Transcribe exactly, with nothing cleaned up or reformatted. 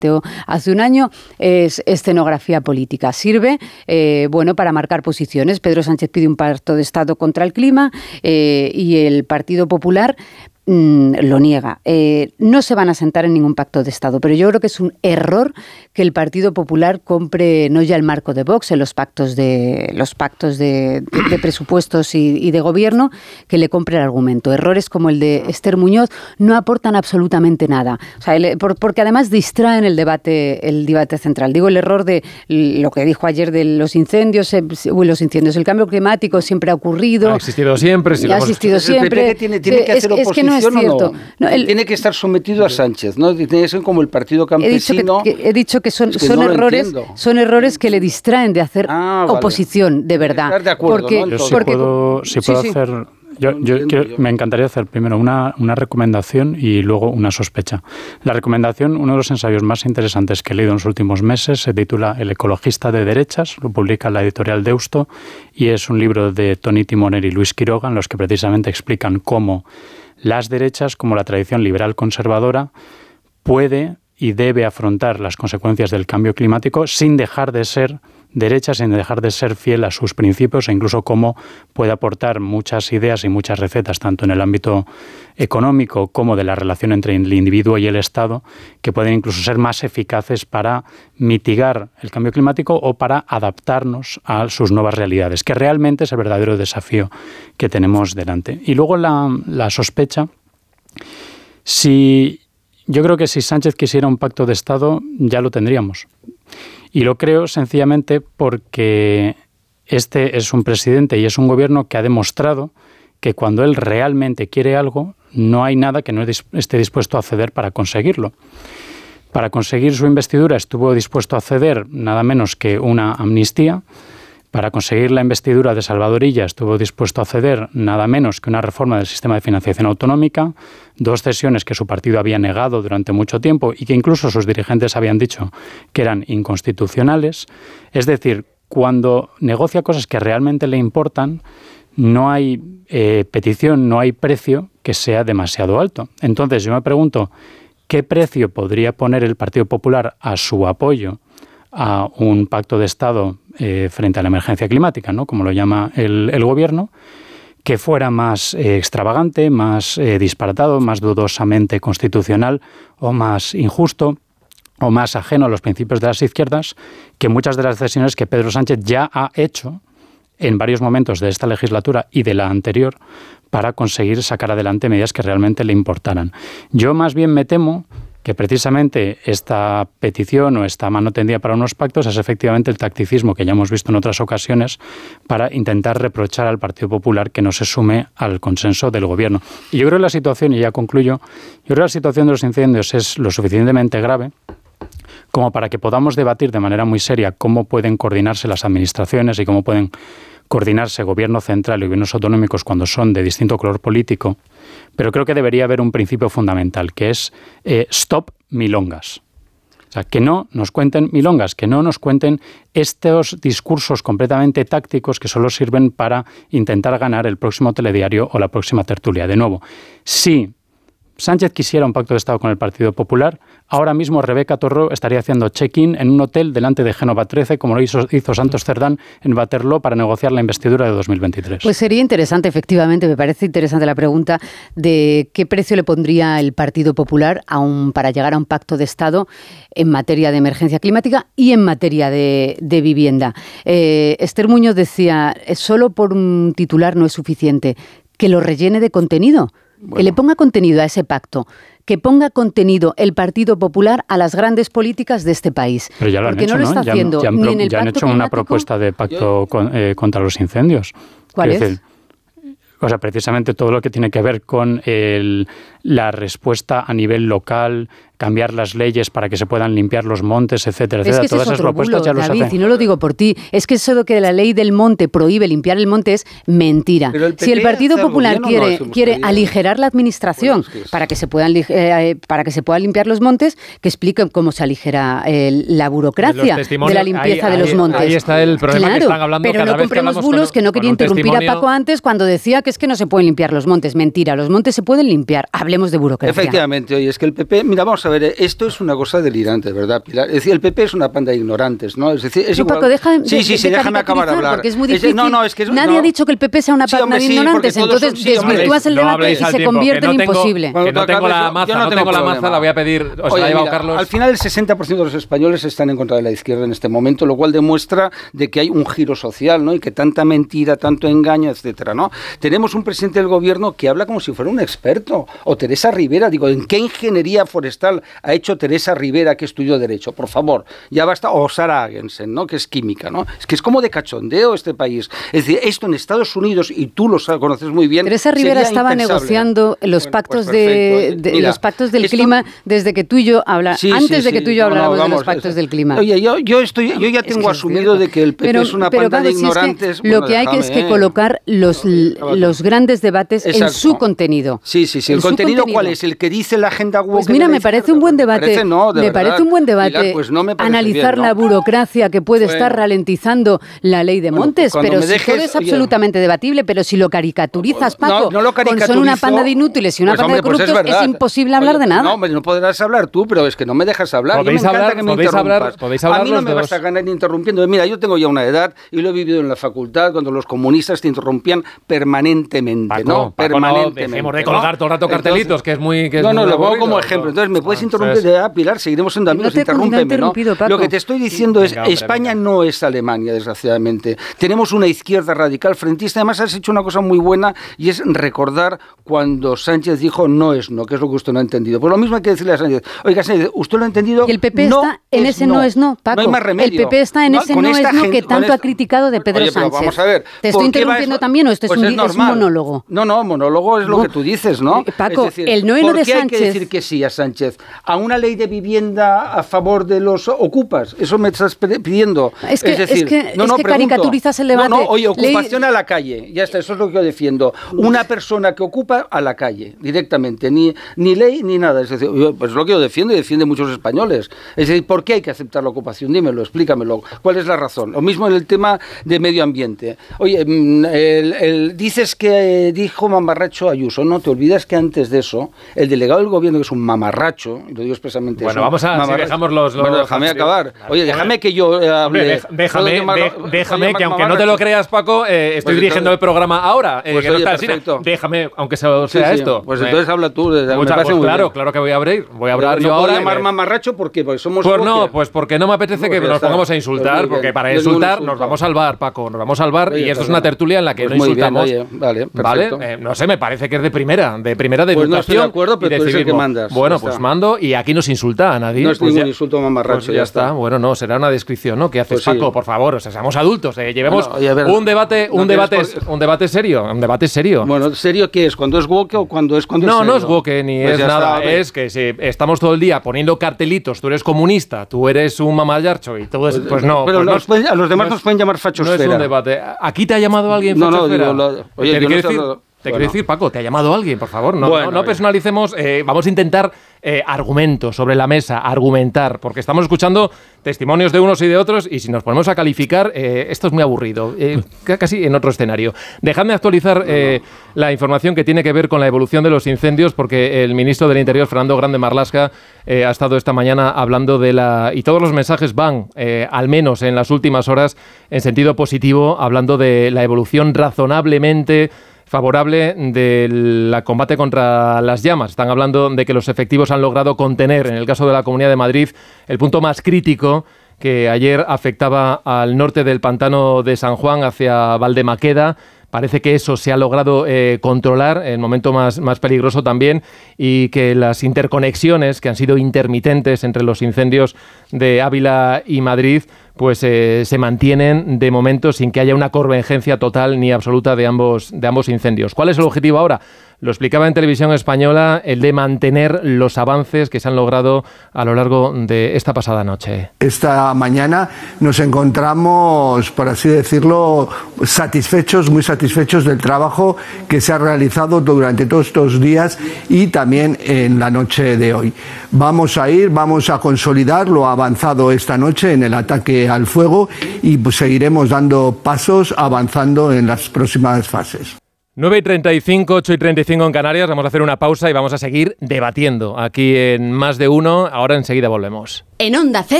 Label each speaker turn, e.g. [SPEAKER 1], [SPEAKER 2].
[SPEAKER 1] hace un año es escenografía política. Sirve, eh, bueno, para marcar posiciones. Pedro Sánchez pide un pacto de Estado contra el clima eh, y el Partido Popular mm, lo niega. Eh, no se van a sentar en ningún pacto de Estado, pero yo creo que es un error que el Partido Popular compre no ya el marco de Vox en los pactos de los pactos de, de, de presupuestos y, y de gobierno, que le compre el argumento. Errores como el de Esther Muñoz no aportan absolutamente nada. O sea, el, por, porque además distraen el debate, el debate central. Digo, el error de lo que dijo ayer de los incendios, eh, los incendios, el cambio climático siempre ha ocurrido.
[SPEAKER 2] Ha existido siempre. Si
[SPEAKER 1] ha existido siempre.
[SPEAKER 3] El P P tiene, tiene que hacer
[SPEAKER 1] es,
[SPEAKER 3] oposición,
[SPEAKER 1] es que no es cierto.
[SPEAKER 3] No,
[SPEAKER 1] no, el,
[SPEAKER 3] tiene que estar sometido a Sánchez, ¿no? Tiene que ser como el partido campesino.
[SPEAKER 1] He dicho que, que, he dicho que son,
[SPEAKER 3] es que
[SPEAKER 1] son
[SPEAKER 3] no
[SPEAKER 1] errores, son errores que le distraen de hacer
[SPEAKER 3] ah, vale.
[SPEAKER 1] oposición de verdad.
[SPEAKER 3] Estar de acuerdo,
[SPEAKER 1] porque,
[SPEAKER 3] ¿no?
[SPEAKER 2] Yo sí
[SPEAKER 1] porque,
[SPEAKER 2] puedo, si puedo
[SPEAKER 1] sí,
[SPEAKER 2] hacer...
[SPEAKER 1] Sí.
[SPEAKER 2] Yo, yo, quiero, me encantaría hacer primero una, una recomendación y luego una sospecha. La recomendación, uno de los ensayos más interesantes que he leído en los últimos meses, se titula El ecologista de derechas, lo publica la editorial Deusto, y es un libro de Toni Timoner y Luis Quiroga, en los que precisamente explican cómo las derechas, como la tradición liberal conservadora, puede y debe afrontar las consecuencias del cambio climático sin dejar de ser derecha, sin dejar de ser fiel a sus principios, e incluso cómo puede aportar muchas ideas y muchas recetas, tanto en el ámbito económico como de la relación entre el individuo y el Estado, que pueden incluso ser más eficaces para mitigar el cambio climático o para adaptarnos a sus nuevas realidades, que realmente es el verdadero desafío que tenemos delante. Y luego la, la sospecha, si... Yo creo que si Sánchez quisiera un pacto de Estado, ya lo tendríamos. Y lo creo sencillamente porque este es un presidente y es un gobierno que ha demostrado que cuando él realmente quiere algo, no hay nada que no esté dispuesto a ceder para conseguirlo. Para conseguir su investidura estuvo dispuesto a ceder nada menos que una amnistía. Para conseguir la investidura de Salvador Illa estuvo dispuesto a ceder nada menos que una reforma del sistema de financiación autonómica, dos cesiones que su partido había negado durante mucho tiempo y que incluso sus dirigentes habían dicho que eran inconstitucionales. Es decir, cuando negocia cosas que realmente le importan, no hay eh, petición, no hay precio que sea demasiado alto. Entonces yo me pregunto, ¿qué precio podría poner el Partido Popular a su apoyo a un pacto de Estado eh, frente a la emergencia climática, ¿no?, como lo llama el, el gobierno, que fuera más eh, extravagante, más eh, disparatado, más dudosamente constitucional o más injusto o más ajeno a los principios de las izquierdas que muchas de las decisiones que Pedro Sánchez ya ha hecho en varios momentos de esta legislatura y de la anterior para conseguir sacar adelante medidas que realmente le importaran. Yo más bien me temo que precisamente esta petición o esta mano tendida para unos pactos es efectivamente el tacticismo que ya hemos visto en otras ocasiones para intentar reprochar al Partido Popular que no se sume al consenso del gobierno. Y yo creo que la situación, y ya concluyo, yo creo que la situación de los incendios es lo suficientemente grave como para que podamos debatir de manera muy seria cómo pueden coordinarse las administraciones y cómo pueden coordinarse gobierno central y gobiernos autonómicos cuando son de distinto color político, pero creo que debería haber un principio fundamental, que es eh, stop milongas. O sea, que no nos cuenten milongas, que no nos cuenten estos discursos completamente tácticos que solo sirven para intentar ganar el próximo telediario o la próxima tertulia. De nuevo, si Sánchez quisiera un pacto de Estado con el Partido Popular, ahora mismo Rebeca Torró estaría haciendo check-in en un hotel delante de Génova trece, como lo hizo, hizo Santos Cerdán en Waterloo para negociar la investidura de dos mil veintitrés.
[SPEAKER 1] Pues sería interesante, efectivamente, me parece interesante la pregunta de qué precio le pondría el Partido Popular a un, para llegar a un pacto de Estado en materia de emergencia climática y en materia de, de vivienda. Eh, Esther Muñoz decía, solo por un titular no es suficiente, que lo rellene de contenido. Bueno. Que le ponga contenido a ese pacto, que ponga contenido el Partido Popular a las grandes políticas de este país.
[SPEAKER 2] Pero ya lo han
[SPEAKER 1] Porque
[SPEAKER 2] hecho,
[SPEAKER 1] no lo
[SPEAKER 2] ¿no?
[SPEAKER 1] está
[SPEAKER 2] Ya,
[SPEAKER 1] haciendo
[SPEAKER 2] ya han,
[SPEAKER 1] ni en el
[SPEAKER 2] ya han hecho
[SPEAKER 1] climático,
[SPEAKER 2] una propuesta de pacto con, eh, contra los incendios.
[SPEAKER 1] ¿Cuál es?
[SPEAKER 2] Decir, o sea, precisamente todo lo que tiene que ver con el, la respuesta a nivel local, cambiar las leyes para que se puedan limpiar los montes, etcétera, etcétera.
[SPEAKER 1] Es que
[SPEAKER 2] Todas esas propuestas
[SPEAKER 1] bulo,
[SPEAKER 2] ya los
[SPEAKER 1] David,
[SPEAKER 2] hacen.
[SPEAKER 1] y no lo digo por ti, es que eso de que la ley del monte prohíbe limpiar el monte es mentira.
[SPEAKER 3] El
[SPEAKER 1] si el Partido Popular
[SPEAKER 3] no
[SPEAKER 1] quiere,
[SPEAKER 3] no
[SPEAKER 1] quiere aligerar la administración bueno, es que es... para que se puedan eh, para que se puedan limpiar los montes, que expliquen cómo se aligera eh, la burocracia de la limpieza
[SPEAKER 4] ahí,
[SPEAKER 1] de los
[SPEAKER 4] ahí,
[SPEAKER 1] montes.
[SPEAKER 4] Ahí está el problema
[SPEAKER 1] claro,
[SPEAKER 4] que están hablando
[SPEAKER 1] pero
[SPEAKER 4] cada
[SPEAKER 1] no
[SPEAKER 4] vez que
[SPEAKER 1] compremos bulos
[SPEAKER 4] con,
[SPEAKER 1] que no quería interrumpir
[SPEAKER 4] testimonio...
[SPEAKER 1] a Paco antes cuando decía que es que no se pueden limpiar los montes. Mentira, los montes se pueden limpiar. Hablemos hablemos de burocracia.
[SPEAKER 3] Efectivamente, oye, es que el P P, mira, vamos a ver, esto es una cosa delirante, ¿verdad, Pilar? Es decir, el P P es una panda de ignorantes, ¿no? Es decir, es
[SPEAKER 1] no,
[SPEAKER 3] igual...
[SPEAKER 1] Paco, deja,
[SPEAKER 3] sí,
[SPEAKER 1] de,
[SPEAKER 3] sí, sí,
[SPEAKER 1] de
[SPEAKER 3] déjame acabar de hablar.
[SPEAKER 1] Porque es muy difícil.
[SPEAKER 3] Es, no, no, es que es,
[SPEAKER 1] Nadie
[SPEAKER 3] no.
[SPEAKER 1] ha dicho que el P P sea una
[SPEAKER 3] sí,
[SPEAKER 1] panda
[SPEAKER 3] hombre,
[SPEAKER 1] de
[SPEAKER 3] sí,
[SPEAKER 1] ignorantes, entonces
[SPEAKER 3] son, sí,
[SPEAKER 1] desvirtúas el
[SPEAKER 4] no
[SPEAKER 1] debate y se
[SPEAKER 4] tiempo,
[SPEAKER 1] convierte
[SPEAKER 4] no
[SPEAKER 1] en
[SPEAKER 4] tengo,
[SPEAKER 1] imposible.
[SPEAKER 4] Que no tengo la maza,
[SPEAKER 3] yo no,
[SPEAKER 4] no tengo la maza, la voy a pedir, o se
[SPEAKER 3] Oye,
[SPEAKER 4] la ha llevado
[SPEAKER 3] mira,
[SPEAKER 4] Carlos.
[SPEAKER 3] Al final el sesenta por ciento de los españoles están en contra de la izquierda en este momento, lo cual demuestra de que hay un giro social, ¿no? Y que tanta mentira, tanto engaño, etcétera, ¿no? Tenemos un presidente del gobierno que habla como si fuera un experto, o Teresa Rivera, digo, ¿en qué ingeniería forestal ha hecho Teresa Rivera que estudió Derecho? Por favor, ya basta, o Sara Agensen, ¿no? Que es química, ¿no? Es que es como de cachondeo este país. Es decir, esto en Estados Unidos, y tú lo conoces muy bien.
[SPEAKER 1] Teresa Rivera estaba negociando los
[SPEAKER 3] bueno,
[SPEAKER 1] pactos
[SPEAKER 3] pues
[SPEAKER 1] de, de Mira, los pactos del esto, clima desde que tú y yo hablamos, sí, antes sí, de que tú y yo habláramos no, no, vamos, de los pactos es, del clima.
[SPEAKER 3] Oye, yo, yo estoy, yo ya tengo es asumido de que el P P pero, es una panda de ignorantes.
[SPEAKER 1] Si es que lo que hay que es que colocar los, los grandes debates Exacto. en su contenido.
[SPEAKER 3] Sí, sí, sí. ¿El contenido, contenido cuál es? ¿El que dice la agenda web?
[SPEAKER 1] Pues mira, me parece un buen debate. Me parece, no, de me parece un buen debate Pilar, pues no me analizar bien, ¿no? la burocracia que puede bueno. estar ralentizando la ley de
[SPEAKER 3] bueno,
[SPEAKER 1] Montes,
[SPEAKER 3] pues
[SPEAKER 1] pero si
[SPEAKER 3] dejes,
[SPEAKER 1] todo es absolutamente oye, debatible, pero si lo caricaturizas, Paco,
[SPEAKER 3] no, no lo
[SPEAKER 1] con son una panda de inútiles y una pues, panda hombre, de corruptos, pues es, es imposible hablar
[SPEAKER 3] oye,
[SPEAKER 1] de nada.
[SPEAKER 3] No, no podrás hablar tú, pero es que no me dejas hablar.
[SPEAKER 4] ¿Podéis
[SPEAKER 3] Yo me
[SPEAKER 4] hablar,
[SPEAKER 3] que me
[SPEAKER 4] ¿podéis hablar, ¿podéis hablar
[SPEAKER 3] A mí no me
[SPEAKER 4] dos?
[SPEAKER 3] vas a ganar interrumpiendo. Mira, yo tengo ya una edad y lo he vivido en la facultad cuando los comunistas te interrumpían permanentemente,
[SPEAKER 4] Paco,
[SPEAKER 3] ¿no?
[SPEAKER 4] Paco,
[SPEAKER 3] permanentemente.
[SPEAKER 4] No, dejemos de colgar todo el rato cartelitos, Entonces, que es muy... Que es
[SPEAKER 3] no, no,
[SPEAKER 4] muy
[SPEAKER 3] lo pongo
[SPEAKER 4] aburrido,
[SPEAKER 3] como ejemplo. Entonces, me puedes
[SPEAKER 4] ah,
[SPEAKER 3] interrumpir de ah, Pilar, seguiremos siendo amigos,
[SPEAKER 1] no
[SPEAKER 3] interrúmpeme, ¿no?
[SPEAKER 1] Paco.
[SPEAKER 3] Lo que te estoy diciendo es,
[SPEAKER 4] Venga, hombre,
[SPEAKER 3] España
[SPEAKER 4] venga.
[SPEAKER 3] no es Alemania, desgraciadamente. Tenemos una izquierda radical frentista. Además, has hecho una cosa muy buena y es recordar cuando Sánchez dijo no es no, que es lo que usted no ha entendido. Pues lo mismo hay que decirle a Sánchez. Oiga, Sánchez, usted lo ha entendido.
[SPEAKER 1] Y el P P
[SPEAKER 3] no
[SPEAKER 1] está en ese no es no, Paco.
[SPEAKER 3] No hay más remedio.
[SPEAKER 1] El P P está en ese no,
[SPEAKER 3] no
[SPEAKER 1] es no
[SPEAKER 3] gente,
[SPEAKER 1] que tanto
[SPEAKER 3] esta...
[SPEAKER 1] ha criticado de Pedro
[SPEAKER 3] Oye,
[SPEAKER 1] Sánchez.
[SPEAKER 3] Vamos a ver.
[SPEAKER 1] ¿Te estoy interrumpiendo también o esto
[SPEAKER 3] pues
[SPEAKER 1] es, un,
[SPEAKER 3] es,
[SPEAKER 1] es un monólogo?
[SPEAKER 3] No, no, monólogo es lo
[SPEAKER 1] no.
[SPEAKER 3] que tú dices, ¿no?
[SPEAKER 1] Paco,
[SPEAKER 3] es decir,
[SPEAKER 1] el no y no de Sánchez...
[SPEAKER 3] ¿por qué hay que decir que sí a Sánchez? ¿A una ley de vivienda a favor de los ocupas? Eso me estás pidiendo.
[SPEAKER 1] Es que,
[SPEAKER 3] es decir,
[SPEAKER 1] es que,
[SPEAKER 3] no,
[SPEAKER 1] es
[SPEAKER 3] no,
[SPEAKER 1] que
[SPEAKER 3] pregunto.
[SPEAKER 1] caricaturizas el debate.
[SPEAKER 3] No, no, oye, ocupación
[SPEAKER 1] ley...
[SPEAKER 3] a la calle. Ya está, eso es lo que yo defiendo. Una persona que ocupa a la calle, directamente. Ni, ni ley ni nada. Es decir, yo, pues es lo que yo defiendo y defiende muchos españoles. Es decir, ¿por qué hay que aceptar la ocupación? Dímelo, explícamelo. ¿Cuál es la razón? Lo mismo en el tema de medio ambiente. Oye, el, el, dices que eh, dijo mamarracho Ayuso. No, te olvidas que antes de eso, el delegado del gobierno, que es un mamarracho, y lo digo expresamente
[SPEAKER 4] bueno,
[SPEAKER 3] eso.
[SPEAKER 4] vamos a... Si dejamos los... los
[SPEAKER 3] bueno, déjame los, acabar. Oye, déjame que yo eh, hable...
[SPEAKER 4] Hombre, déjame,
[SPEAKER 3] llamar,
[SPEAKER 4] déjame que aunque no te lo creas, Paco, eh, estoy pues dirigiendo entonces, el programa ahora. Eh,
[SPEAKER 3] pues
[SPEAKER 4] que no
[SPEAKER 3] oye,
[SPEAKER 4] está perfecto. Déjame, aunque sea, sea
[SPEAKER 3] sí, sí,
[SPEAKER 4] esto.
[SPEAKER 3] Pues
[SPEAKER 4] eh,
[SPEAKER 3] entonces habla tú.
[SPEAKER 4] Mucha,
[SPEAKER 3] me
[SPEAKER 4] pues claro,
[SPEAKER 3] bien.
[SPEAKER 4] claro que voy a abrir. Voy a hablar
[SPEAKER 3] pero
[SPEAKER 4] yo
[SPEAKER 3] no
[SPEAKER 4] ahora.
[SPEAKER 3] ¿Puedo llamar
[SPEAKER 4] me...
[SPEAKER 3] mamarracho? ¿Por qué? Porque somos...
[SPEAKER 4] Pues no, pues porque no me apetece no, que nos está. pongamos a insultar, pues porque para insultar nos vamos al bar, Paco, nos vamos al bar, oye, y esto es una tertulia en la que pues no insultamos.
[SPEAKER 3] Bien, oye, vale,
[SPEAKER 4] ¿Vale? Eh, no sé, me parece que es de primera, de primera de
[SPEAKER 3] pues
[SPEAKER 4] educación.
[SPEAKER 3] No estoy de acuerdo, pero tú eres el que mandas.
[SPEAKER 4] Bueno, pues mando y aquí no se insulta a nadie.
[SPEAKER 3] No es
[SPEAKER 4] pues
[SPEAKER 3] ningún
[SPEAKER 4] ya,
[SPEAKER 3] insulto mamarracho.
[SPEAKER 4] Pues ya está. está, bueno, no, será una descripción, ¿no? ¿Qué haces, pues Paco? Sí. Por favor, o sea, seamos adultos, eh, llevemos bueno, oye, ver, un debate, un no debate, por... un debate serio, un debate serio.
[SPEAKER 3] Bueno, ¿serio qué es? ¿Cuando es woke o cuando es cuando
[SPEAKER 4] no,
[SPEAKER 3] es serio?
[SPEAKER 4] No, es woke ni pues es nada, está, es que si estamos todo el día poniendo cartelitos, tú eres comunista, tú eres un mamayarcho y todo eso, pues, pues no.
[SPEAKER 3] Pero
[SPEAKER 4] pues
[SPEAKER 3] nos
[SPEAKER 4] no
[SPEAKER 3] pueden, a los demás
[SPEAKER 4] no
[SPEAKER 3] nos pueden llamar fachosfera.
[SPEAKER 4] No es un debate. ¿Aquí te ha llamado alguien fachosfera?
[SPEAKER 3] No, no, digo, lo, oye,
[SPEAKER 4] ¿Te
[SPEAKER 3] yo no
[SPEAKER 4] decir?
[SPEAKER 3] Lo,
[SPEAKER 4] Te
[SPEAKER 3] bueno.
[SPEAKER 4] quiero decir, Paco, te ha llamado alguien, por favor. No,
[SPEAKER 3] bueno,
[SPEAKER 4] no, no personalicemos. Eh, vamos a intentar eh, argumentos sobre la mesa, argumentar, porque estamos escuchando testimonios de unos y de otros y si nos ponemos a calificar, eh, esto es muy aburrido, eh, casi en otro escenario. Dejadme actualizar eh, la información que tiene que ver con la evolución de los incendios, porque el ministro del Interior, Fernando Grande Marlaska, eh, ha estado esta mañana hablando de la... y todos los mensajes van, eh, al menos en las últimas horas, en sentido positivo, hablando de la evolución razonablemente favorable del combate contra las llamas. Están hablando de que los efectivos han logrado contener, en el caso de la Comunidad de Madrid, el punto más crítico que ayer afectaba al norte del pantano de San Juan hacia Valdemaqueda. Parece que eso se ha logrado eh, controlar, el momento más, más peligroso también, y que las interconexiones que han sido intermitentes entre los incendios de Ávila y Madrid pues eh, se mantienen de momento sin que haya una convergencia total ni absoluta de ambos, de ambos incendios. ¿Cuál es el objetivo ahora? Lo explicaba en Televisión Española, el de mantener los avances que se han logrado a lo largo de esta pasada noche.
[SPEAKER 5] Esta mañana nos encontramos, por así decirlo, satisfechos, muy satisfechos del trabajo que se ha realizado durante todos estos días y también en la noche de hoy. Vamos a ir, vamos a consolidar lo avanzado esta noche en el ataque al fuego y pues seguiremos dando pasos avanzando en las próximas fases.
[SPEAKER 4] nueve y treinta y cinco, ocho y treinta y cinco en Canarias. Vamos a hacer una pausa y vamos a seguir debatiendo aquí en Más de Uno. Ahora enseguida volvemos.
[SPEAKER 6] En Onda Cero.